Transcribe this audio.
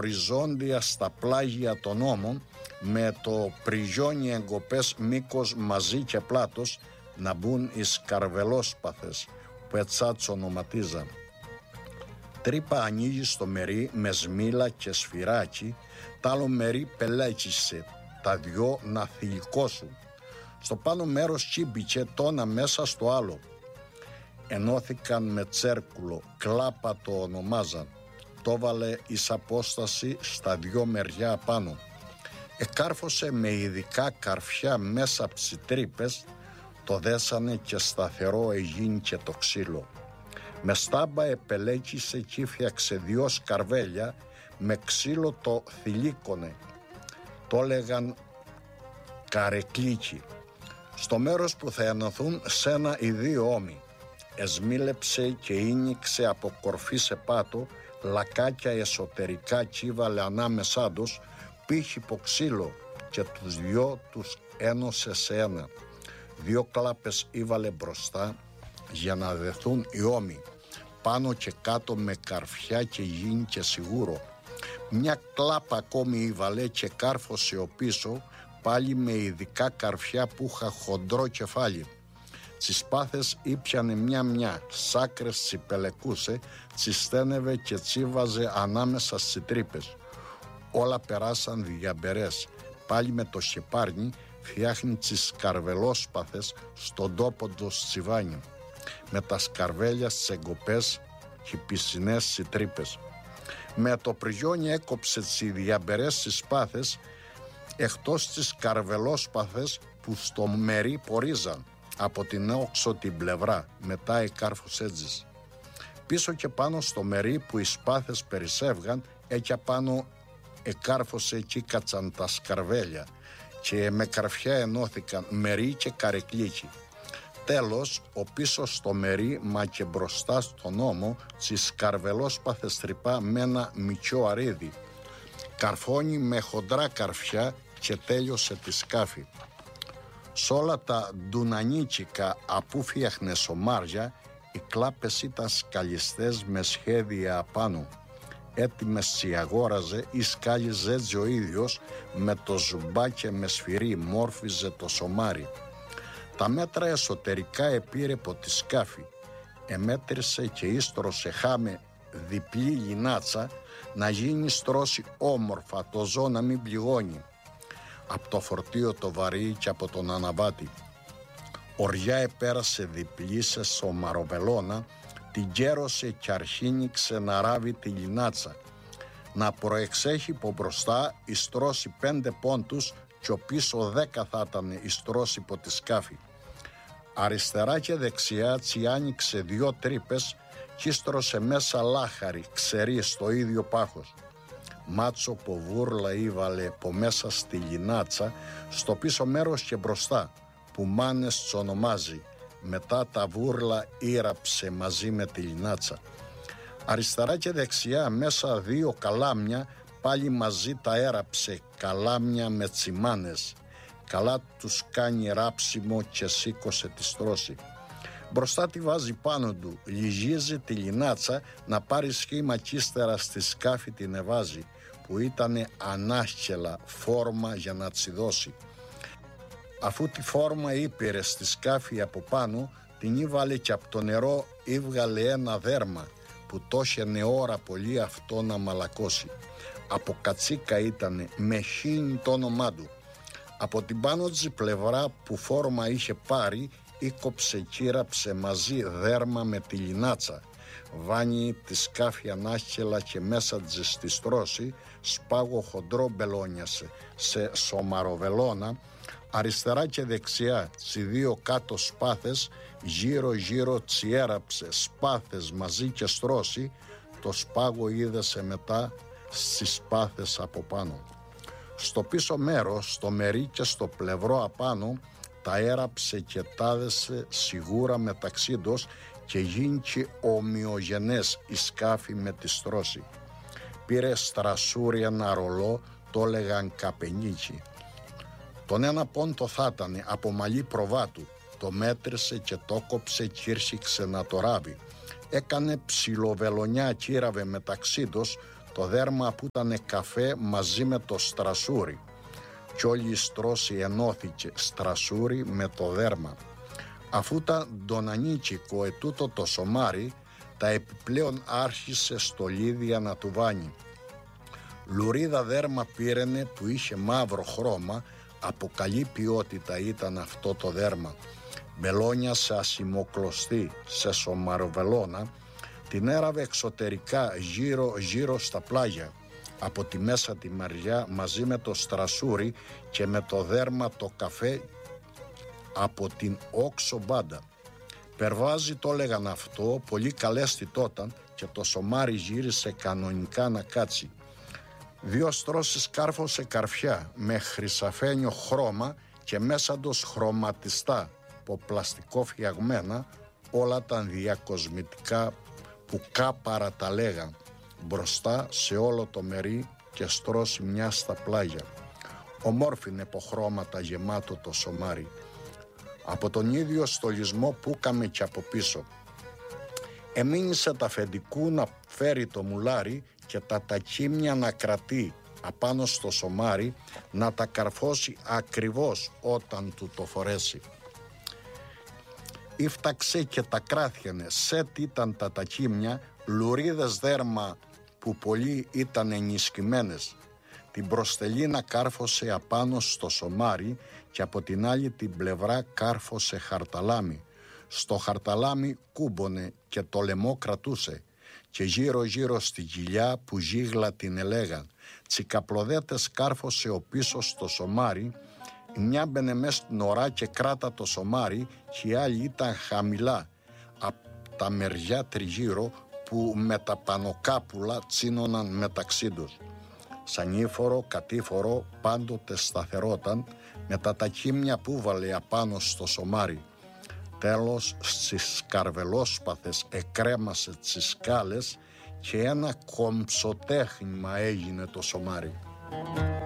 οριζόντια στα πλάγια των ώμων, με το πριζιόνι εγκοπές μήκος μαζί και πλάτος, να μπουν οι σκαρβελόσπαθες που ετσάτς ονοματίζαν. Τρύπα ανοίγει στο μερί με σμήλα και σφυράκι, τ' άλλο μερί πελέκισε, τα δυο να θηλυκώσουν. Στο πάνω μέρος τσίμπηκε τόνα μέσα στο άλλο. Ενώθηκαν με τσέρκουλο, κλάπα το ονομάζαν. Το βάλε εις απόσταση στα δυο μεριά απάνω. Εκάρφωσε με ειδικά καρφιά μέσα ψητρίπες, το δέσανε και σταθερό εγίνηκε το ξύλο. Με στάμπα επελέκησε κι φτιάξε δυο σκαρβέλια, με ξύλο το θηλύκωνε. Το έλεγαν καρεκλίκι. Στο μέρος που θα ενωθούν σένα οι δύο ώμοι. Εσμίλεψε και ίνιξε από κορφή σε πάτο, λακάκια εσωτερικά κύβαλε ανάμεσά τους, πήχε υποξύλο και τους δυο τους ένωσε σε ένα. Δυο κλάπες ήβαλε μπροστά για να δεθούν οι ώμοι, πάνω και κάτω με καρφιά και γίνει και σιγούρο. Μια κλάπα ακόμη ήβαλε και κάρφωσε ο πίσω, πάλι με ειδικά καρφιά που είχα χοντρό κεφάλι. Τις πάθες ήπιανε μια-μια, σάκρες τσιπελεκούσε, τσιστένευε και τσίβαζε ανάμεσα στις τρύπες. Όλα περάσαν διαμπερές, πάλι με το χεπάρνι φτιάχνει τις σκαρβελόσπαθες στον τόπο του τσιβάνι, με τα σκαρβέλια στις εγκοπές και πισινές στις τρύπες. Με το πριζιόνι έκοψε τις διαμπερές στις πάθες, εκτός τις καρβελόσπαθες που στο μερί πορίζαν από την όξω την πλευρά, μετά εκάρφωσε έτσι. Πίσω και πάνω στο μερί που οι σπάθες περισσεύγαν, εκεί απάνω εκάρφωσε και κάτσαν τα σκαρβέλια και με καρφιά ενώθηκαν μερί και καρεκλίκι. Τέλος, ο πίσω στο μερί μα και μπροστά στον ώμο τις σκαρβελόσπαθες τρυπά με ένα μικρό αρίδι. Καρφώνει με χοντρά καρφιά και τέλειωσε τη σκάφη. Σ' όλα τα ντουνανίτσικα απού φτιάχνε σομάρια, οι κλάπες ήταν σκαλιστές με σχέδια απάνω. Έτοιμες τσι αγόραζε ή σκάλιζε έτσι ο ίδιος, με το ζουμπάκι με σφυρί μόρφιζε το σομάρι. Τα μέτρα εσωτερικά επήρε από τη σκάφη. Εμέτρησε και ίστρωσε χάμε διπλή γυνάτσα, να γίνει στρώση όμορφα, το ζώο να μην πληγώνει. Από το φορτίο το βαρύ και από τον αναβάτη. Οριά επέρασε διπλή σε σομαροβελώνα, την γέρωσε και αρχίνηξε να ράβει τη λινάτσα. Να προεξέχει από μπροστά η στρώση 5 πόντους και ο πίσω 10 θα ήταν η στρώση από τη σκάφη. Αριστερά και δεξιά τσι άνοιξε 2 τρύπες κι στρώσε μέσα λάχαρη ξερή στο ίδιο πάχος. Μάτσο που βούρλα ήβαλε από μέσα στη λινάτσα, στο πίσω μέρος και μπροστά, που μάνες τς ονομάζει. Μετά τα βούρλα ήραψε μαζί με τη λινάτσα. Αριστερά και δεξιά μέσα 2 καλάμια, πάλι μαζί τα έραψε, καλάμια με τσιμάνες. Καλά τους κάνει ράψιμο και σήκωσε τη στρώση. Μπροστά τη βάζει πάνω του, λυγίζει τη λινάτσα να πάρει σχήμα κι ύστερα στη σκάφη την εβάζει, που ήτανε ανάχελα φόρμα για να τσι δώσει. Αφού τη φόρμα ήπηρε στη σκάφη από πάνω, την ήβαλε και από το νερό ήβγαλε ένα δέρμα, που το έχαινε ώρα πολύ αυτό να μαλακώσει. Από κατσίκα ήτανε, με χίνι το όνομά του. Από την πάνω της πλευρά που φόρμα είχε πάρει, ήκοψε κι ήραψε μαζί δέρμα με τη λινάτσα. Βάνει τη σκάφη ανάχελα και μέσα της στη στρώση, σπάγο χοντρό μπελόνιασε σε σομαροβελώνα, αριστερά και δεξιά τσι 2 κάτω σπάθες, γύρω γύρω τσι έραψε σπάθες μαζί και στρώση, το σπάγο είδεσε μετά στις σπάθες από πάνω. Στο πίσω μέρος, στο μερί και στο πλευρό απάνω, τα έραψε και τάδεσε σιγούρα μεταξύ τους και γίνηκε ομοιογενές η σκάφη με τη στρώση. Πήρε στρασούρι ένα ρολό, το έλεγαν καπενίκι. Τον ένα πόντο θα ήταν από μαλλί προβάτου, το μέτρησε και το κόψε κι ήρχιξε να το ράβει. Έκανε ψιλοβελονιά κι ήραβε μεταξύ τους, το δέρμα που ήταν καφέ μαζί με το στρασούρι. Κι όλη η στρώση ενώθηκε στρασούρι με το δέρμα. Αφού τα ντονανίτσικο ετούτο το σωμάρι, τα επιπλέον άρχισε στολίδια να του βάνει. Λουρίδα δέρμα πήραινε που είχε μαύρο χρώμα, από καλή ποιότητα ήταν αυτό το δέρμα. Μπελόνια σε ασημοκλωστή, σε σωμαροβελώνα, την έραβε εξωτερικά γύρω στα πλάγια. Από τη μέσα τη μαριά μαζί με το στρασούρι και με το δέρμα το καφέ από την όξο μπάντα. Περβάζει το έλεγαν αυτό, πολύ καλέστητόταν και το σωμάρι γύρισε κανονικά να κάτσει. 2 στρώσεις κάρφωσε καρφιά με χρυσαφένιο χρώμα και μέσαντος χρωματιστά από πλαστικό φτιαγμένα, όλα τα διακοσμητικά που κάπαρα τα λέγαν, μπροστά σε όλο το μερί και στρώση μια στα πλάγια. Ομόρφινε από χρώματα γεμάτο το σωμάρι. Από τον ίδιο στολισμό που καμε και από πίσω. Εμείνησε τα αφεντικού να φέρει το μουλάρι και τα τακίμια να κρατεί απάνω στο σωμάρι, να τα καρφώσει ακριβώς όταν του το φορέσει. Ήφταξε και τα κράθιανε, σετ ήταν τα τακίμια, λουρίδες δέρμα που πολλοί ήταν ενισχυμένες. Την προστελίνα κάρφωσε απάνω στο σωμάρι και από την άλλη την πλευρά κάρφωσε χαρταλάμι. Στο χαρταλάμι κούμπονε και το λαιμό κρατούσε και γύρω στη κοιλιά που γίγλα την ελέγαν. Τσικαπλωδέτες κάρφωσε ο πίσω στο σωμάρι, μια μπαινε μες στην ωρά και κράτα το σωμάρι και η άλλη ήταν χαμηλά από τα μεριά τριγύρω που με τα πανοκάπουλα τσίνωναν μεταξύ τους. Σανίφορο, κατήφορο, πάντοτε σταθερόταν με τα τακίμια που βάλε απάνω στο σωμάρι. Τέλος στις καρβελόσπαθες εκρέμασε τις σκάλες και ένα κομψοτέχνημα έγινε το σωμάρι.